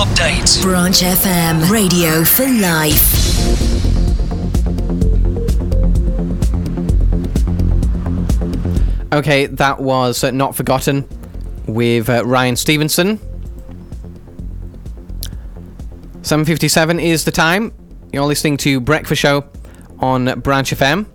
update. Branch FM, radio for life. Okay, that was Not Forgotten with Ryan Stevenson. 7:57 is the time. You're listening to Breakfast Show on Branch FM.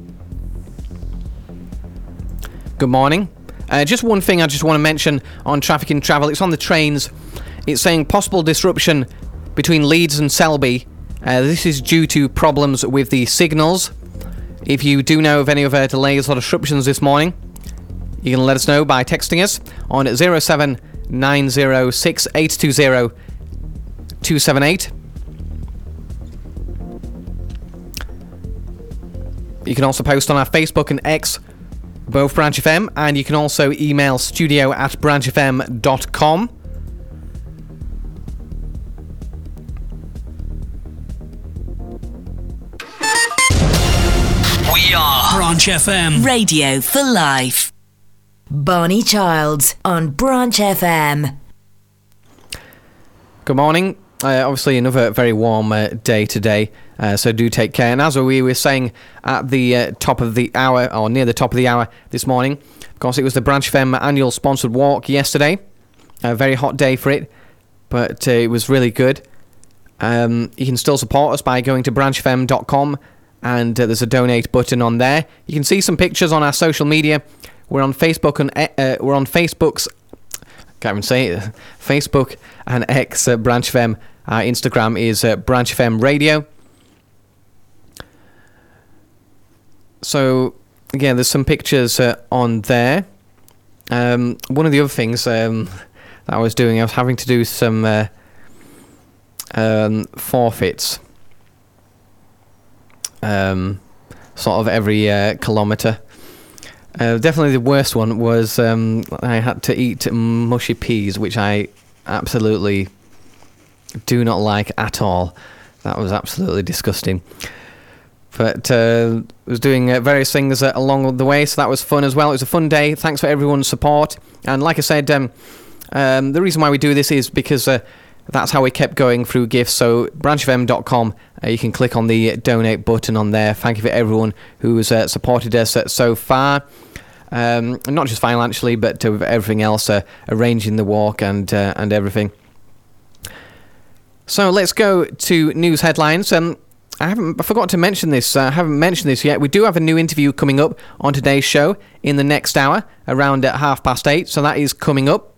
Good morning. Just one thing I just want to mention on traffic and travel. It's on the trains. It's saying possible disruption between Leeds and Selby. This is due to problems with the signals. If you do know of any other delays or disruptions this morning, you can let us know by texting us on 07906820278. You can also post on our Facebook and X, both Branch FM, and you can also email studio@branchfm.com. We are Branch FM. Radio for life. Barney Childs on Branch FM. Good morning. Obviously another very warm day today, so do take care. And as we were saying at the top of the hour, or near the top of the hour this morning, of course it was the Branch FM annual sponsored walk yesterday. A very hot day for it, but it was really good. You can still support us by going to branchfm.com, and there's a donate button on there. You can see some pictures on our social media. We're on Facebook and we're on Facebook's, can't even say it, Facebook and X, Branch FM. Our Instagram is Branch FM Radio. So again, there's some pictures on there. One of the other things that I was doing, I was having to do some forfeits, sort of every kilometre. Definitely the worst one was I had to eat mushy peas, which I absolutely do not like at all. That was absolutely disgusting. But I was doing various things along the way, so that was fun as well. It was a fun day. Thanks for everyone's support. And like I said, the reason why we do this is because that's how we kept going through gifts. So branchfm.com, you can click on the donate button on there. Thank you for everyone who's supported us so far. Not just financially, but with everything else, arranging the walk and everything. So let's go to news headlines. I forgot to mention this. I haven't mentioned this yet. We do have a new interview coming up on today's show in the next hour, around at 8:30. So that is coming up.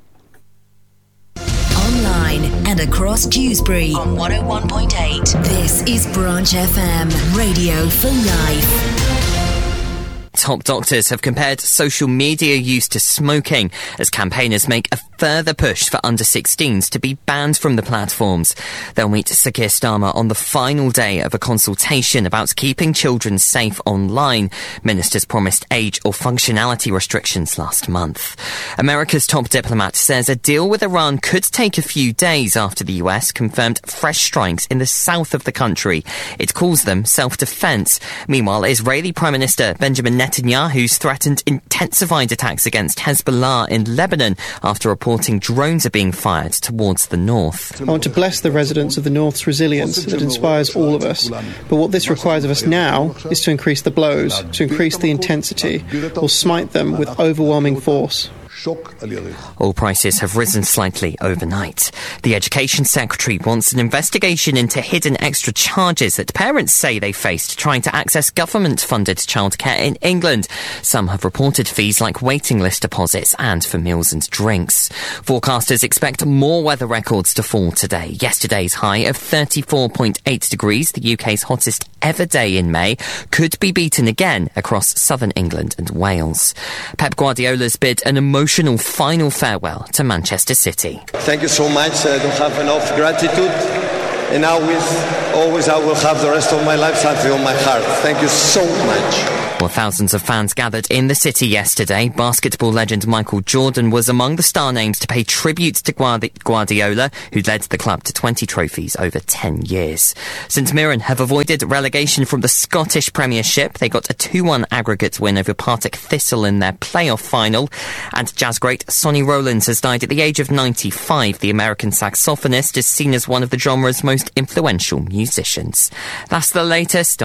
Online and across Dewsbury on 101.8. This is Branch FM, radio for life. Top doctors have compared social media use to smoking as campaigners make a further push for under-16s to be banned from the platforms. They'll meet Sir Keir Starmer on the final day of a consultation about keeping children safe online. Ministers promised age or functionality restrictions last month. America's top diplomat says a deal with Iran could take a few days after the US confirmed fresh strikes in the south of the country. It calls them self-defense. Meanwhile, Israeli Prime Minister Benjamin Netanyahu's threatened intensified attacks against Hezbollah in Lebanon after reporting drones are being fired towards the north. I want to bless the residents of the north's resilience that inspires all of us. But what this requires of us now is to increase the blows, to increase the intensity, or smite them with overwhelming force. Oil prices have risen slightly overnight. The Education Secretary wants an investigation into hidden extra charges that parents say they faced trying to access government-funded childcare in England. Some have reported fees like waiting list deposits and for meals and drinks. Forecasters expect more weather records to fall today. Yesterday's high of 34.8 degrees, the UK's hottest ever day in May, could be beaten again across southern England and Wales. Pep Guardiola's bid an emotional final farewell to Manchester City. Thank you so much. I don't have enough gratitude. And now, always I will have the rest of my life something on my heart. Thank you so much. Well, thousands of fans gathered in the city yesterday. Basketball legend Michael Jordan was among the star names to pay tribute to Guardiola, who led the club to 20 trophies over 10 years. St Mirren have avoided relegation from the Scottish Premiership. They got a 2-1 aggregate win over Partick Thistle in their playoff final. And jazz great Sonny Rollins has died at the age of 95. The American saxophonist is seen as one of the genre's most influential musicians. That's the latest.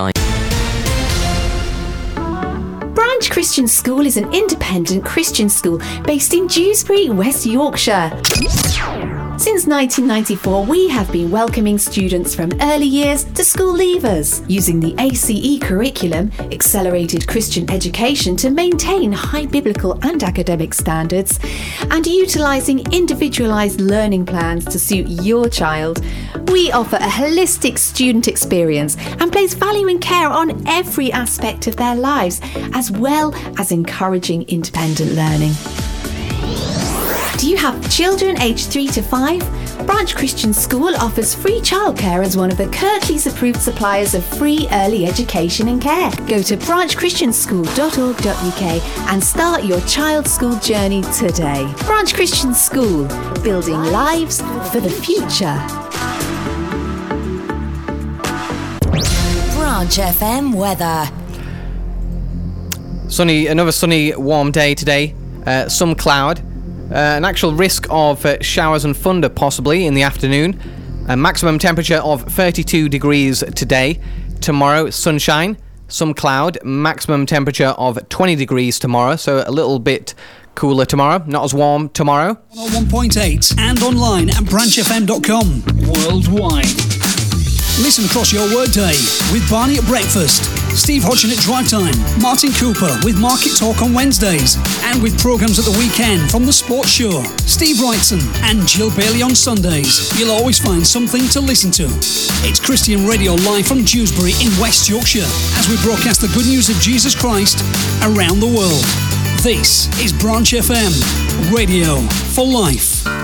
Branch Christian School is an independent Christian school based in Dewsbury, West Yorkshire. Since 1994, we have been welcoming students from early years to school leavers, using the ACE curriculum, Accelerated Christian Education, to maintain high biblical and academic standards, and utilising individualised learning plans to suit your child. We offer a holistic student experience and place value and care on every aspect of their lives, as well as encouraging independent learning. Do you have children aged 3 to 5? Branch Christian School offers free childcare as one of the Kirklees approved suppliers of free early education and care. Go to branchchristianschool.org.uk and start your child's school journey today. Branch Christian School, building lives for the future. Branch FM weather. Another sunny, warm day today. Some cloud. An actual risk of showers and thunder possibly in the afternoon. A maximum temperature of 32 degrees today. Tomorrow, sunshine, some cloud. Maximum temperature of 20 degrees tomorrow, so a little bit cooler tomorrow. Not as warm tomorrow. 101.8 and online at branchfm.com. Worldwide. Listen across your workday with Barney at breakfast, Steve Hodgson at drive time, Martin Cooper with Market Talk on Wednesdays, and with programmes at the weekend from The Sports Show, Steve Wrightson and Jill Bailey on Sundays. You'll always find something to listen to. It's Christian Radio live from Dewsbury in West Yorkshire as we broadcast the good news of Jesus Christ around the world. This is Branch FM, radio for life.